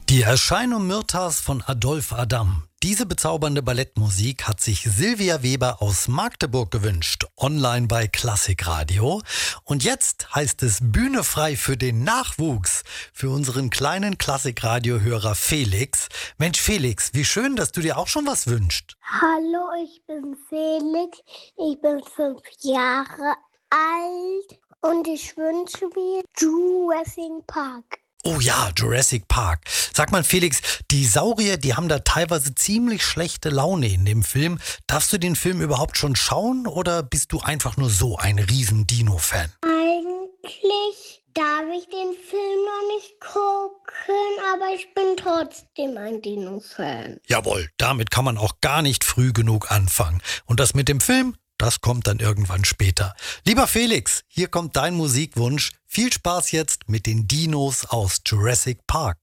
Die Erscheinung Myrthas von Adolphe Adam. Diese bezaubernde Ballettmusik hat sich Silvia Weber aus Magdeburg gewünscht, online bei Klassikradio. Und jetzt heißt es Bühne frei für den Nachwuchs, für unseren kleinen Klassikradio-Hörer Felix. Mensch Felix, wie schön, dass du dir auch schon was wünschst. Hallo, ich bin Felix, ich bin 5 Jahre alt und ich wünsche mir Jurassic Park. Oh ja, Jurassic Park. Sag mal Felix, die Saurier, die haben da teilweise ziemlich schlechte Laune in dem Film. Darfst du den Film überhaupt schon schauen oder bist du einfach nur so ein Riesen-Dino-Fan? Eigentlich darf ich den Film noch nicht gucken, aber ich bin trotzdem ein Dino-Fan. Jawohl, damit kann man auch gar nicht früh genug anfangen. Und das mit dem Film, das kommt dann irgendwann später. Lieber Felix, hier kommt dein Musikwunsch. Viel Spaß jetzt mit den Dinos aus Jurassic Park.